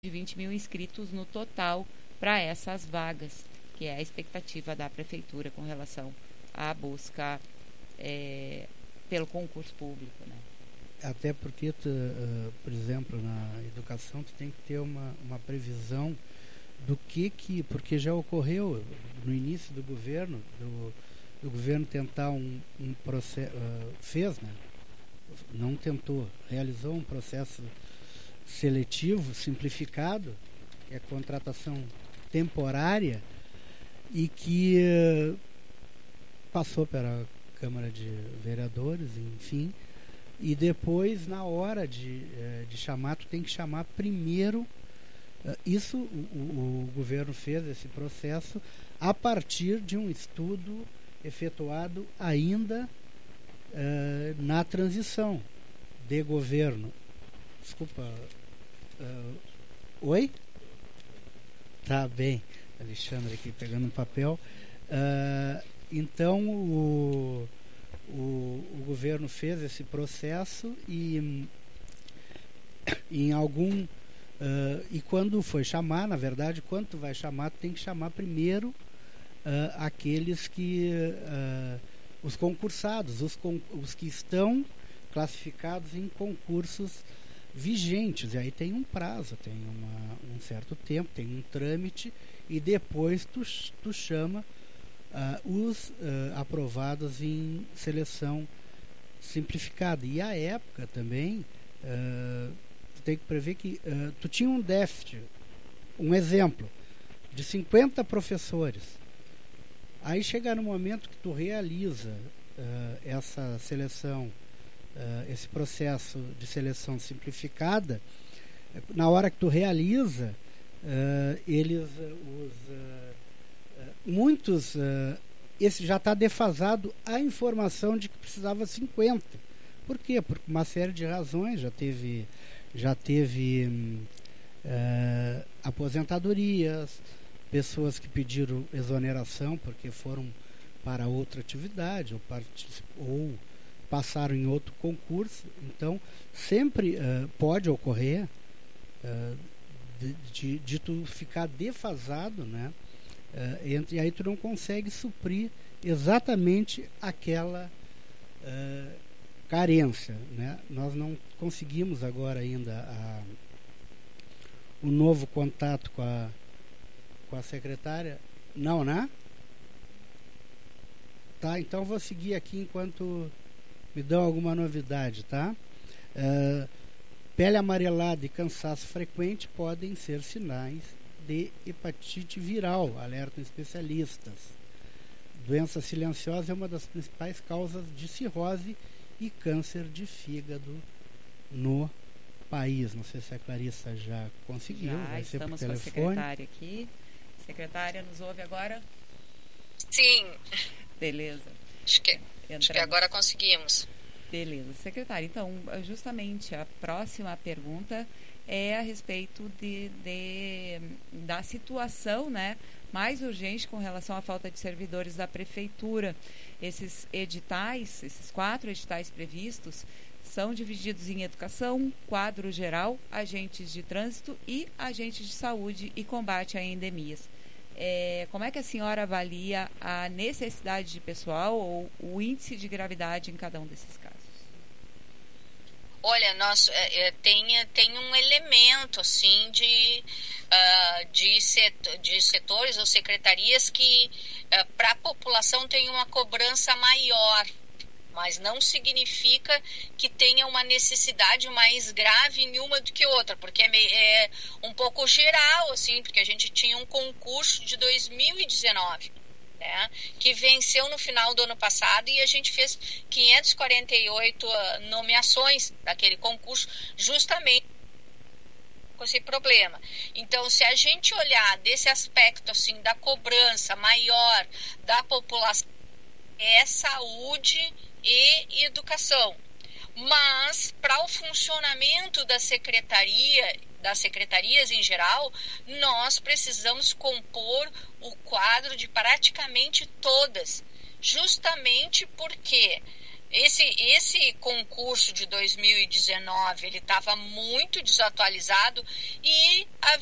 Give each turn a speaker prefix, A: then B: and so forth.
A: de 20 mil inscritos no total para essas vagas, que é a expectativa da Prefeitura com relação à busca pelo concurso público, né?
B: Até porque, por exemplo, na educação, tu tem que ter uma previsão do que porque já ocorreu no início do governo, do governo tentar um processo, fez, né? Não tentou, realizou um processo seletivo, simplificado, que é contratação temporária, e que passou pela Câmara de Vereadores, enfim, e depois, na hora de chamar, tu tem que chamar primeiro. Isso o governo fez esse processo a partir de um estudo efetuado ainda na transição de governo. Desculpa. Oi? Tá bem. Alexandre aqui pegando um papel. Então o governo fez esse processo e em algum e quando foi chamar, na verdade, quando tu vai chamar, tu tem que chamar primeiro aqueles que os concursados, os que estão classificados em concursos vigentes, e aí tem um prazo, tem um certo tempo, tem um trâmite, e depois tu chama os aprovados em seleção simplificada. E à época também tu tem que prever que tu tinha um déficit, um exemplo de 50 professores, aí chega no momento que tu realiza essa seleção, esse processo de seleção simplificada, na hora que tu realiza, muitos, esse já está defasado a informação de que precisava 50. Por quê? Por uma série de razões. Já teve aposentadorias, pessoas que pediram exoneração porque foram para outra atividade ou passaram em outro concurso. Então sempre pode ocorrer de tu ficar defasado, né? E aí tu não consegue suprir exatamente aquela carência, né? Nós não conseguimos agora ainda o novo contato com a secretária. Não, né? Tá, então vou seguir aqui enquanto me dão alguma novidade, tá? Pele amarelada e cansaço frequente podem ser sinais de hepatite viral, alertam especialistas. Doença silenciosa é uma das principais causas de cirrose e câncer de fígado no país. Não sei se a Clarissa já conseguiu.
A: Já
B: vai ser por
A: estamos com a
B: telefone.
A: secretária aqui. Secretária, nos ouve agora?
C: Sim.
A: Beleza.
C: Acho que agora conseguimos.
A: Beleza. Secretária, então, justamente a próxima pergunta é a respeito da situação, né, mais urgente com relação à falta de servidores da Prefeitura. Esses editais, esses 4 editais previstos, são divididos em educação, quadro geral, agentes de trânsito e agentes de saúde e combate a endemias. Como é que a senhora avalia a necessidade de pessoal ou o índice de gravidade em cada um desses casos?
C: Olha, tem um elemento assim de setores ou secretarias que para a população tem uma cobrança maior, mas não significa que tenha uma necessidade mais grave em uma do que outra, porque é um pouco geral, assim, porque a gente tinha um concurso de 2019, né, que venceu no final do ano passado, e a gente fez 548 nomeações daquele concurso justamente com esse problema. Então, se a gente olhar desse aspecto assim da cobrança maior da população, é saúde e educação. Mas para o funcionamento das secretarias em geral, nós precisamos compor o quadro de praticamente todas, justamente porque Esse concurso de 2019 ele estava muito desatualizado e